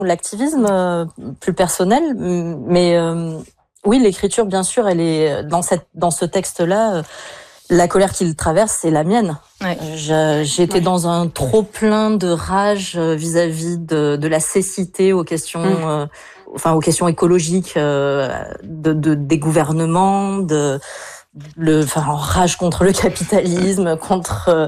L'activisme plus personnel, mais oui, l'écriture, bien sûr, elle est dans ce texte-là. La colère qu'il traverse, c'est la mienne. Ouais. J'étais dans un trop plein de rage vis-à-vis de la cécité aux questions, aux questions écologiques des gouvernements, en rage contre le capitalisme, contre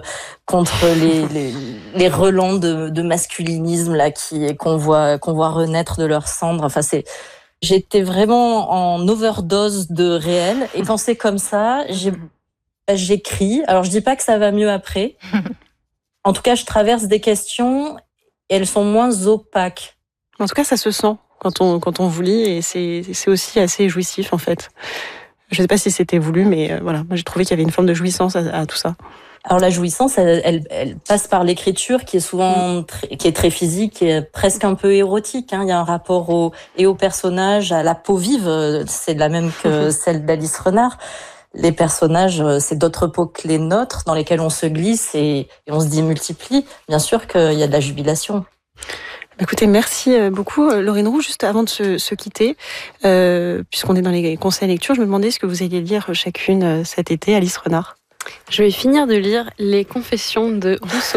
les relents de masculinisme là qu'on voit renaître de leurs cendres. Enfin, j'étais vraiment en overdose de réel, et quand c'est comme ça, j'écris. Alors, je dis pas que ça va mieux après. En tout cas, je traverse des questions et elles sont moins opaques. En tout cas, ça se sent quand on vous lit, et c'est aussi assez jouissif, en fait. Je sais pas si c'était voulu, mais voilà. Moi, j'ai trouvé qu'il y avait une forme de jouissance à tout ça. Alors, la jouissance, elle passe par l'écriture, qui est souvent qui est très physique et presque un peu érotique. Il y a un rapport au personnage, à la peau vive. C'est la même que celle d'Alice Renard. Les personnages, c'est d'autres peaux que les nôtres, dans lesquelles on se glisse et on se démultiplie. Bien sûr qu'il y a de la jubilation. Écoutez, merci beaucoup, Laurine Roux. Juste avant de se quitter, puisqu'on est dans les conseils lecture, je me demandais ce que vous alliez lire chacune cet été, Alice Renard. Je vais finir de lire Les Confessions de Rousseau,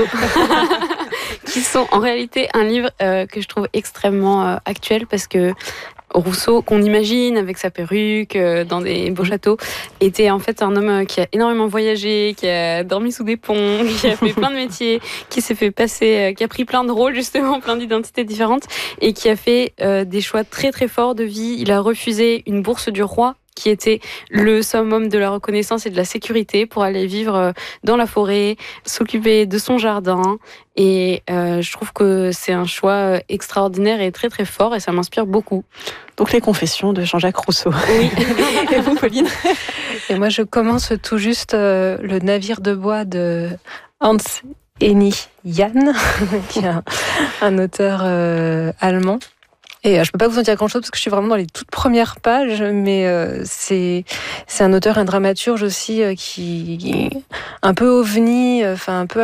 qui sont en réalité un livre que je trouve extrêmement actuel, parce que Rousseau, qu'on imagine avec sa perruque dans des beaux châteaux, était en fait un homme qui a énormément voyagé, qui a dormi sous des ponts, qui a fait plein de métiers, qui s'est fait passer, qui a pris plein de rôles justement, plein d'identités différentes, et qui a fait des choix très très forts de vie. Il a refusé une bourse du roi, qui était le summum de la reconnaissance et de la sécurité, pour aller vivre dans la forêt, s'occuper de son jardin. Et je trouve que c'est un choix extraordinaire et très très fort, et ça m'inspire beaucoup. Donc Les Confessions de Jean-Jacques Rousseau. Oui. Et vous, Pauline? Et moi, je commence tout juste Le Navire de bois de Hans Henny Jan, qui est un auteur allemand. Et je peux pas vous en dire grand-chose parce que je suis vraiment dans les toutes premières pages, mais c'est un auteur, un dramaturge aussi qui un peu ovni, enfin un peu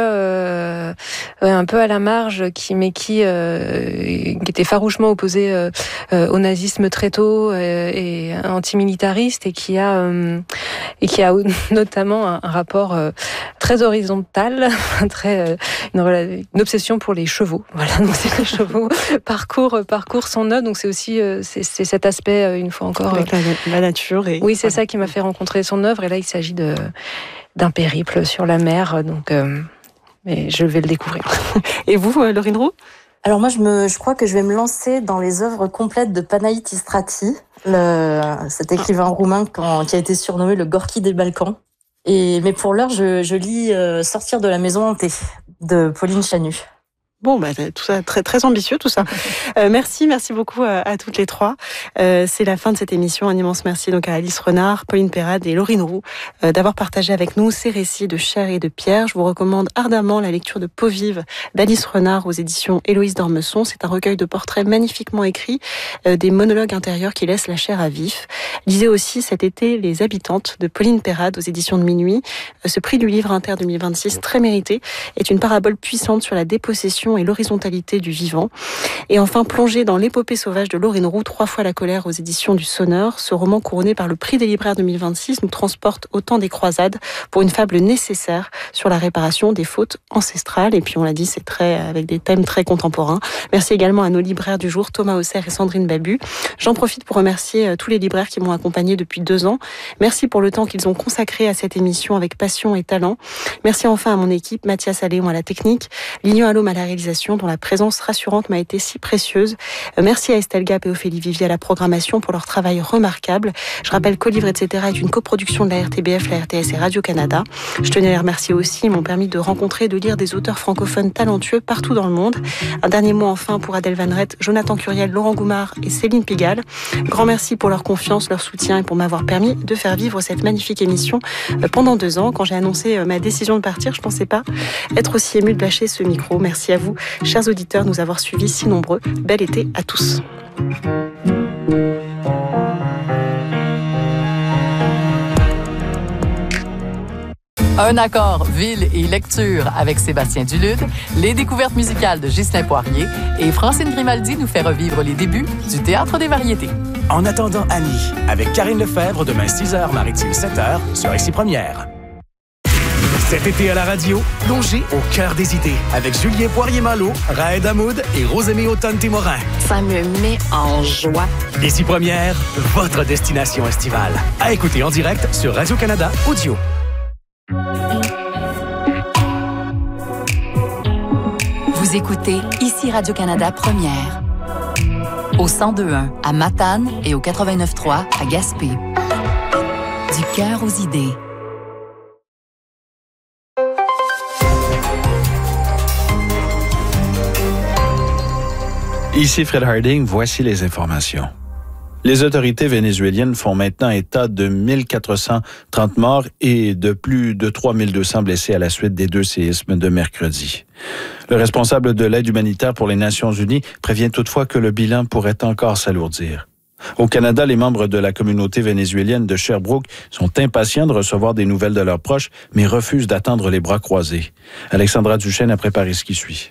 à la marge, qui était farouchement opposé au nazisme très tôt et antimilitariste, et qui a notamment un rapport très horizontal, une obsession pour les chevaux. Voilà, donc c'est les chevaux parcourt son œuvre. Donc c'est aussi c'est cet aspect, une fois encore, avec la nature. Oui, c'est ça qui m'a fait rencontrer son œuvre. Et là, il s'agit d'un périple sur la mer. Donc, mais je vais le découvrir. Et vous, Laurine Roux? Alors moi, je crois que je vais me lancer dans les œuvres complètes de Panaï Tistrati, cet écrivain roumain qui a été surnommé le Gorki des Balkans. Mais pour l'heure, je lis Sortir de la maison hantée de Pauline Chanu. Bon, tout ça, très, très ambitieux, tout ça. Merci beaucoup à toutes les trois. C'est la fin de cette émission. Un immense merci donc à Alice Renard, Pauline Perrade et Laurine Roux d'avoir partagé avec nous ces récits de chair et de pierre. Je vous recommande ardemment la lecture de Peau vive d'Alice Renard aux éditions Héloïse d'Ormesson. C'est un recueil de portraits magnifiquement écrits, des monologues intérieurs qui laissent la chair à vif. Lisez aussi cet été Les Habitantes de Pauline Perrade aux éditions de Minuit. Ce prix du livre Inter 2026, très mérité, est une parabole puissante sur la dépossession et l'horizontalité du vivant. Et enfin, plongé dans l'épopée sauvage de Laurine Roux, 3 fois la colère aux éditions du Sonneur. Ce roman couronné par le prix des libraires 2026 nous transporte au temps des croisades pour une fable nécessaire sur la réparation des fautes ancestrales. Et puis on l'a dit, c'est avec des thèmes très contemporains. Merci également à nos libraires du jour, Thomas Auxerre et Sandrine Babu. J'en profite pour remercier tous les libraires qui m'ont accompagné depuis 2 ans. Merci pour le temps qu'ils ont consacré à cette émission avec passion et talent. Merci enfin à mon équipe, Mathias Alléon à la technique, Lilian Allôme à la réalisation, dont la présence rassurante m'a été si précieuse. Merci à Estelle Gap et Ophélie Vivier à la programmation pour leur travail remarquable. Je rappelle qu'Au Livre, etc. est une coproduction de la RTBF, la RTS et Radio-Canada. Je tenais à les remercier aussi, ils m'ont permis de rencontrer et de lire des auteurs francophones talentueux partout dans le monde. Un dernier mot enfin pour Adèle Van Rett, Jonathan Curiel, Laurent Goumard et Céline Pigalle. Grand merci pour leur confiance, leur soutien et pour m'avoir permis de faire vivre cette magnifique émission pendant 2 ans. Quand j'ai annoncé ma décision de partir, je ne pensais pas être aussi émue de lâcher ce micro. Merci à vous, chers auditeurs, de nous avoir suivis si nombreux. Bel été à tous. Un accord, ville et lecture avec Sébastien Dulude, les découvertes musicales de Ghislain Poirier et Francine Grimaldi nous fait revivre les débuts du Théâtre des variétés. En attendant Annie, avec Karine Lefebvre, demain 6h, Maritime 7h, sur Ici Première. Cet été à la radio, plongez au cœur des idées avec Julien Poirier-Malo, Raed Hamoud et Rosemée Automne-Témorin. Ça me met en joie. Ici Première, votre destination estivale. À écouter en direct sur Radio-Canada Audio. Vous écoutez Ici Radio-Canada Première. Au 102.1 à Matane et au 89.3 à Gaspé. Du cœur aux idées. Ici Fred Harding, voici les informations. Les autorités vénézuéliennes font maintenant état de 1430 morts et de plus de 3200 blessés à la suite des 2 séismes de mercredi. Le responsable de l'aide humanitaire pour les Nations unies prévient toutefois que le bilan pourrait encore s'alourdir. Au Canada, les membres de la communauté vénézuélienne de Sherbrooke sont impatients de recevoir des nouvelles de leurs proches, mais refusent d'attendre les bras croisés. Alexandra Duchesne a préparé ce qui suit.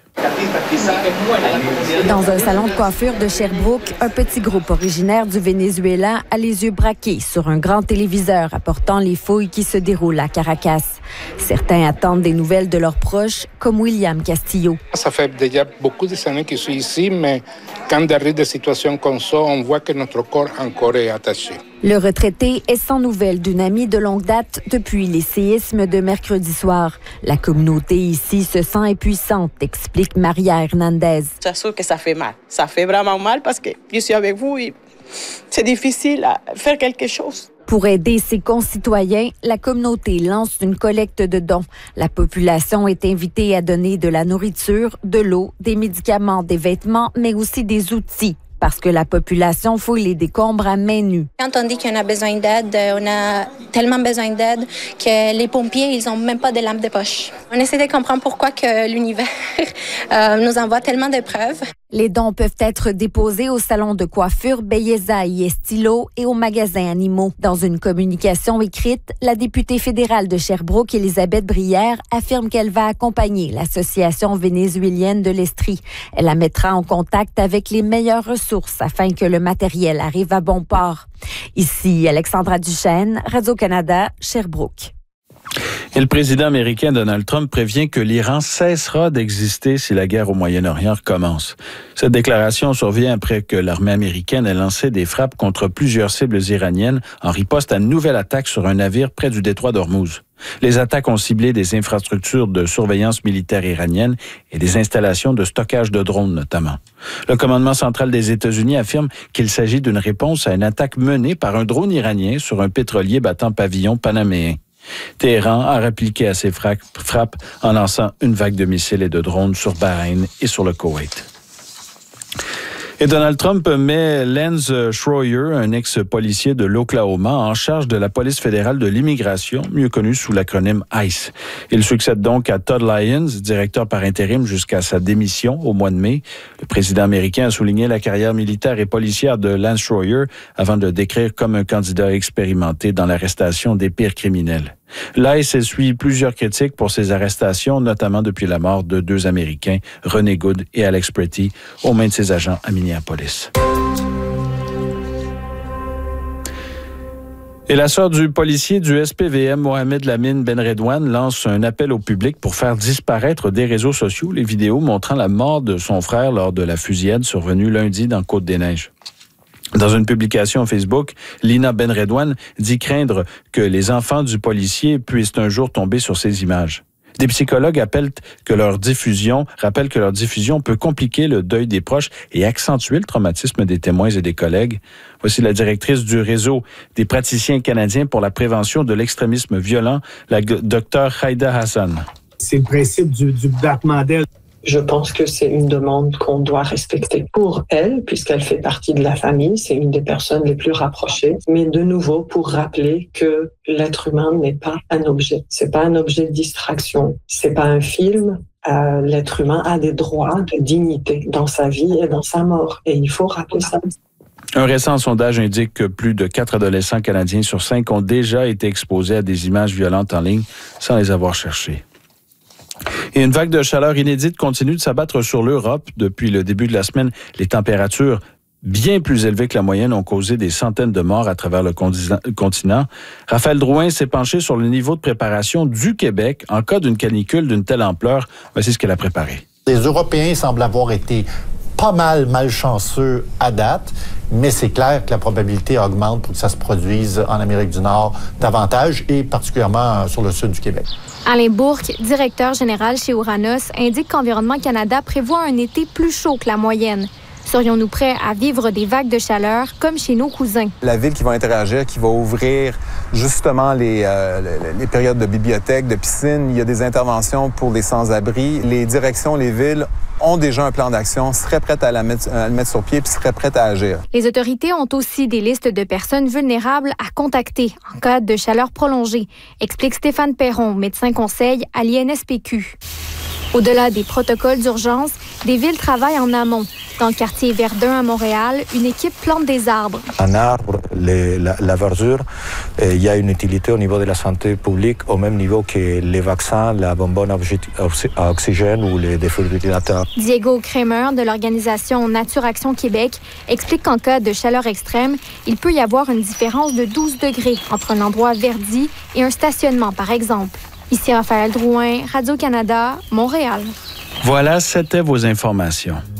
Dans un salon de coiffure de Sherbrooke, un petit groupe originaire du Venezuela a les yeux braqués sur un grand téléviseur apportant les fouilles qui se déroulent à Caracas. Certains attendent des nouvelles de leurs proches, comme William Castillo. Ça fait déjà beaucoup d'années que je suis ici, mais quand arrive des situations comme ça, on voit que notre corps encore est attaché. Le retraité est sans nouvelles d'une amie de longue date depuis les séismes de mercredi soir. La communauté ici se sent impuissante, explique Maria Hernandez. C'est sûr que ça fait mal. Ça fait vraiment mal parce que je suis avec vous et c'est difficile à faire quelque chose. Pour aider ses concitoyens, la communauté lance une collecte de dons. La population est invitée à donner de la nourriture, de l'eau, des médicaments, des vêtements, mais aussi des outils. Parce que la population fouille les décombres à main nue. Quand on dit qu'on a besoin d'aide, on a tellement besoin d'aide que les pompiers, ils n'ont même pas de lampe de poche. On essaie de comprendre pourquoi que l'univers nous envoie tellement de preuves. Les dons peuvent être déposés au salon de coiffure Belleza y Estilo et au magasin Animaux. Dans une communication écrite, la députée fédérale de Sherbrooke, Elisabeth Brière, affirme qu'elle va accompagner l'Association vénézuélienne de l'Estrie. Elle la mettra en contact avec les meilleures ressources afin que le matériel arrive à bon port. Ici, Alexandra Duchesne, Radio-Canada, Sherbrooke. Et le président américain Donald Trump prévient que l'Iran cessera d'exister si la guerre au Moyen-Orient recommence. Cette déclaration survient après que l'armée américaine ait lancé des frappes contre plusieurs cibles iraniennes en riposte à une nouvelle attaque sur un navire près du détroit d'Ormuz. Les attaques ont ciblé des infrastructures de surveillance militaire iranienne et des installations de stockage de drones notamment. Le commandement central des États-Unis affirme qu'il s'agit d'une réponse à une attaque menée par un drone iranien sur un pétrolier battant pavillon panaméen. Téhéran a répliqué à ces frappes en lançant une vague de missiles et de drones sur Bahreïn et sur le Koweït. Et Donald Trump met Lance Schroyer, un ex-policier de l'Oklahoma, en charge de la police fédérale de l'immigration, mieux connue sous l'acronyme ICE. Il succède donc à Todd Lyons, directeur par intérim jusqu'à sa démission au mois de mai. Le président américain a souligné la carrière militaire et policière de Lance Schroyer avant de le décrire comme un candidat expérimenté dans l'arrestation des pires criminels. L'ICE essuie plusieurs critiques pour ses arrestations, notamment depuis la mort de 2 Américains, René Good et Alex Pretty, aux mains de ses agents à Minneapolis. Et la sœur du policier du SPVM, Mohamed Lamine Benredouane, lance un appel au public pour faire disparaître des réseaux sociaux les vidéos montrant la mort de son frère lors de la fusillade survenue lundi dans Côte-des-Neiges. Dans une publication Facebook, Lina Benredouane dit craindre que les enfants du policier puissent un jour tomber sur ces images. Des psychologues rappellent que leur diffusion peut compliquer le deuil des proches et accentuer le traumatisme des témoins et des collègues. Voici la directrice du réseau des praticiens canadiens pour la prévention de l'extrémisme violent, la Dr Haïda Hassan. C'est le principe du battement d'aile. Je pense que c'est une demande qu'on doit respecter pour elle, puisqu'elle fait partie de la famille, c'est une des personnes les plus rapprochées. Mais de nouveau, pour rappeler que l'être humain n'est pas un objet. C'est pas un objet de distraction. C'est pas un film. L'être humain a des droits de dignité dans sa vie et dans sa mort. Et il faut rappeler ça. Un récent sondage indique que plus de 4 adolescents canadiens sur 5 ont déjà été exposés à des images violentes en ligne sans les avoir cherchées. Et une vague de chaleur inédite continue de s'abattre sur l'Europe. Depuis le début de la semaine, les températures bien plus élevées que la moyenne ont causé des centaines de morts à travers le continent. Raphaël Drouin s'est penché sur le niveau de préparation du Québec en cas d'une canicule d'une telle ampleur. Voici ce qu'elle a préparé. Les Européens semblent avoir été pas mal malchanceux à date, mais c'est clair que la probabilité augmente pour que ça se produise en Amérique du Nord davantage et particulièrement sur le sud du Québec. Alain Bourque, directeur général chez Ouranos, indique qu'Environnement Canada prévoit un été plus chaud que la moyenne. Serions-nous prêts à vivre des vagues de chaleur comme chez nos cousins? La ville qui va interagir, qui va ouvrir justement les périodes de bibliothèques, de piscines, il y a des interventions pour les sans-abri. Les directions, les villes ont déjà un plan d'action, seraient prêtes à le mettre sur pied puis seraient prêtes à agir. Les autorités ont aussi des listes de personnes vulnérables à contacter en cas de chaleur prolongée, explique Stéphane Perron, médecin conseil à l'INSPQ. Au-delà des protocoles d'urgence, des villes travaillent en amont. Dans le quartier Verdun à Montréal, une équipe plante des arbres. Un arbre, la verdure, il y a une utilité au niveau de la santé publique au même niveau que les vaccins, la bonbonne à oxygène ou les défibrillateurs. Diego Kramer de l'organisation Nature Action Québec explique qu'en cas de chaleur extrême, il peut y avoir une différence de 12 degrés entre un endroit verdi et un stationnement, par exemple. Ici Raphaël Drouin, Radio-Canada, Montréal. Voilà, c'était vos informations.